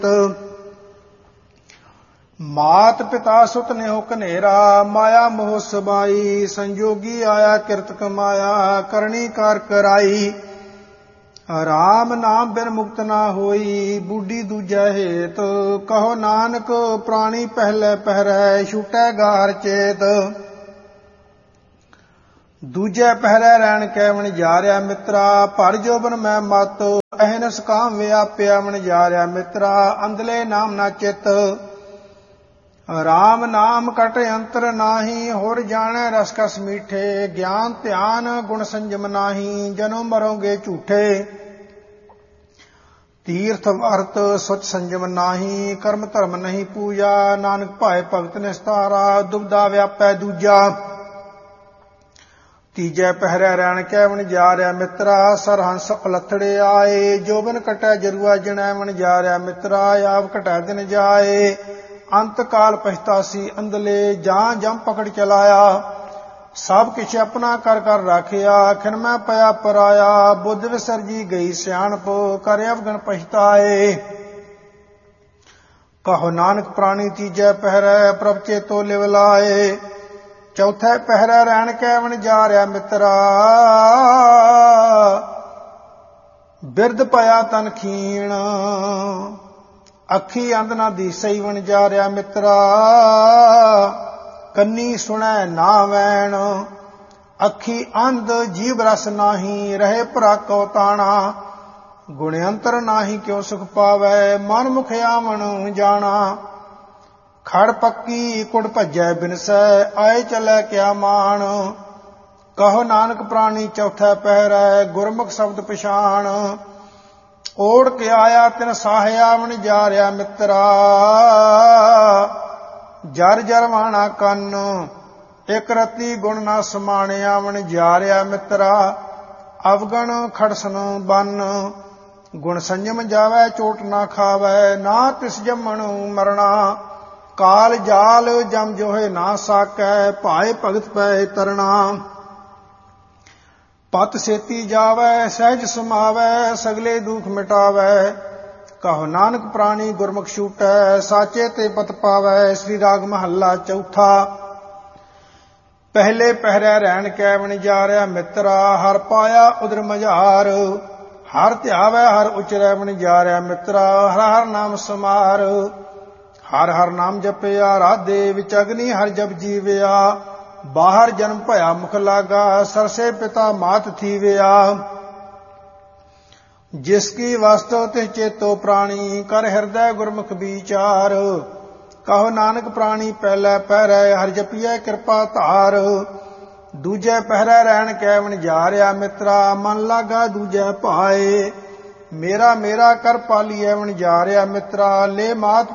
ਮਾਤ ਪਿਤਾ ਸੁਤ ਨੇਹੁ ਕਨੇਰਾ, ਮਾਇਆ ਮੋਹ ਸਮਾਈ। ਸੰਜੋਗੀ ਆਇਆ ਕਿਰਤ ਕਮਾਇਆ, ਕਰਨੀ ਕਾਰ ਕਰਾਈ। ਰਾਮ ਨਾਮ ਬਿਨ ਮੁਕਤ ਨਾ ਹੋਈ, ਬੁੱਢੀ ਦੂਜੈ ਹੇਤ। ਕਹੋ ਨਾਨਕ ਪ੍ਰਾਣੀ ਪਹਿਲੇ ਪਹਿਰੈ, ਛੂਟੈ ਗਾਰ ਚੇਤ। ਦੂਜੈ ਪਹਿਰੈ ਰਹਿਣ ਕੈ ਵਣਜਾਰਿਆ ਮਿੱਤਰਾ, ਭਰ ਜੋਬਨ ਮੈਂ ਮਤ। ਅਹਨਸ ਕਾਮ ਵਿਆਪਿਆ ਵਣਜਾਰਿਆ ਮਿੱਤਰਾ, ਅੰਧਲੇ ਨਾਮ ਨਾ ਚਿਤ। ਰਾਮ ਨਾਮ ਕਟ ਅੰਤਰ ਨਾਹੀ, ਹੋਰ ਜਾਣੈ ਰਸ ਕਸ ਮੀਠੇ। ਗਿਆਨ ਧਿਆਨ ਗੁਣ ਸੰਜਮ ਨਾਹੀ, ਜਨੋ ਮਰੋਗੇ ਝੂਠੇ। ਤੀਰਥ ਵਰਤ ਸੁਚ ਸੰਜਮ ਨਾਹੀ, ਕਰਮ ਧਰਮ ਨਹੀਂ ਪੂਜਾ। ਨਾਨਕ ਭਾਏ ਭਗਤ ਨਿਸਤਾਰਾ, ਦੁਬਦਾ ਵਿਆਪੈ ਦੂਜਾ। ਤੀਜੈ ਪਹਿਰੈ ਰਹਿਣ ਕੈ ਵਣਜਾਰਿਆ ਮਿੱਤਰਾ, ਸਰਹੰਸ ਉਲੱਥੜੇ ਆਏ। ਜੋਬਨ ਕਟੈ ਜਰੂਆ ਜਣੈ ਵਣਜਾਰਿਆ ਮਿੱਤਰਾ, ਆਪ ਕਟੈ ਦਿਨ ਜਾਏ। ਅੰਤ ਕਾਲ ਪਛਤਾਸੀ ਅੰਧਲੇ, ਜਾਂ ਜਮ ਪਕੜ ਚਲਾਇਆ। ਸਭ ਕਿਛ ਆਪਣਾ ਕਰ ਕਰ ਰਾਖਿਆ, ਖਿਨਮੈ ਪਿਆ ਪਰਾਇਆ। ਬੁੱਧ ਵਿਸਰਜੀ ਗਈ ਸਿਆਣਪ, ਕਰ ਅਵਗਣ ਪਛਤਾਏ। ਕਹੋ ਨਾਨਕ ਪ੍ਰਾਣੀ ਤੀਜੈ ਪਹਿਰੈ, ਪ੍ਰਭ ਚੇਤੋ ਲਿਵ ਲਾਏ। ਚੌਥੈ ਪਹਿਰੈ ਰਹਿਣ ਕੈ ਵਣਜਾਰਿਆ ਮਿੱਤਰਾ, ਬਿਰਧ ਭਇਆ ਤਨ ਖੀਣ। ਅੱਖੀ ਅੰਧ ਨਾ ਦੀਸਈ ਵਣਜਾਰਿਆ ਮਿੱਤਰਾ, ਕੰਨੀ ਸੁਣੈ ਨਾ ਵੈਣ। ਅੱਖੀ ਅੰਧ ਜੀਵ ਰਸ ਨਾਹੀ, ਰਹੇ ਭਰਾ ਕੋ ਤਾਣਾ। ਗੁਣ ਅੰਤਰ ਨਾਹੀ ਕਿਉ ਸੁਖ ਪਾਵੈ, ਮਨ ਮੁਖ ਆਵਣ ਜਾਣਾ। ਖੜ ਪੱਕੀ ਕੁੜ ਭੱਜੈ ਬਿਨਸੈ, ਆਏ ਚਲੈ ਕਿਆ ਮਾਣ। ਕਹੋ ਨਾਨਕ ਪ੍ਰਾਣੀ ਚੌਥੈ ਪਹਿਰੈ, ਗੁਰਮੁਖ ਸ਼ਬਦ ਪਛਾਣ। ਓੜ ਕੇ ਆਇਆ ਤਿਨ ਸਾਹਿਆ ਵਣਜਾਰਿਆ ਮਿੱਤਰਾ, ਜਰ ਜਰ ਵਾਣਾ ਕੰਨ। ਇਕ ਰਤੀ ਗੁਣ ਨਾ ਸਮਾਣਿਆ ਵਣਜਾਰਿਆ ਮਿੱਤਰਾ, ਅਵਗਣ ਖੜਸਨ ਬੰਨ। ਗੁਣ ਸੰਜਮ ਜਾਵੈ ਚੋਟ ਨਾ ਖਾਵੈ, ਨਾ ਤਿਸ ਜੰਮਣ ਮਰਣਾ। ਕਾਲ ਜਾਲ ਜਮ ਜੋਹੇ ਨਾ ਸਾਕੈ, ਭਾਏ ਭਗਤ ਪੈ ਤਰਣਾ। ਪਤ ਸੇਤੀ ਜਾਵੈ ਸਹਿਜ ਸਮਾਵੈ, ਸਗਲੇ ਦੁਖ ਮਿਟਾਵੈ। ਕਹੋ ਨਾਨਕ ਪ੍ਰਾਣੀ ਗੁਰਮੁਖ ਛੂਟੈ, ਸਾਚੇ ਤੇ ਪਤ ਪਾਵੈ। ਸ੍ਰੀ ਰਾਗ ਮਹੱਲਾ ਚੌਥਾ। ਪਹਿਲੇ ਪਹਿਰੈ ਰਹਿਣ ਕੈ ਵਣਜਾਰਿਆ ਮਿੱਤਰਾ, ਹਰ ਪਾਇਆ ਉਦਰ ਮਝਾਰ। ਹਰ ਧਿਆਵੈ ਹਰ ਉਚਰੈ ਵਣਜਾਰਿਆ ਮਿੱਤਰਾ, ਹਰ ਹਰ ਨਾਮ ਸਮਾਰ। ਹਰ ਹਰ ਨਾਮ ਜਪਿਆ ਰਾਧੇ, ਵਿੱਚ ਅਗਨੀ ਹਰ ਜਪ ਜੀਵਿਆ। ਬਾਹਰ ਜਨਮ ਭਇਆ ਮੁਖ ਲਾਗਾ, ਸਰਸੇ ਪਿਤਾ ਮਾਤ ਥੀਵਿਆ। ਜਿਸ ਕੀ ਵਸਤੁ ਤਿਸ ਚੇਤੋ ਪ੍ਰਾਣੀ, ਕਰ ਹਿਰਦੈ ਗੁਰਮੁਖ ਵਿਚਾਰ। ਕਹੋ ਨਾਨਕ ਪ੍ਰਾਣੀ ਪਹਿਲੇ ਪਹਿਰੈ, ਹਰਿ ਜਪੀਐ ਕਿਰਪਾ ਧਾਰ। ਦੂਜੈ ਪਹਿਰੈ ਰਹਿਣ ਕੈ ਵਣਜਾਰਿਆ ਮਿੱਤਰਾ, ਮਨ ਲਾਗਾ ਦੂਜੈ ਭਾਏ। ਮੇਰਾ ਮੇਰਾ ਕਰ ਪਾਲੀਐ ਵਣਜਾਰਿਆ ਮਿੱਤਰਾ, ਲੈ ਮਾਤ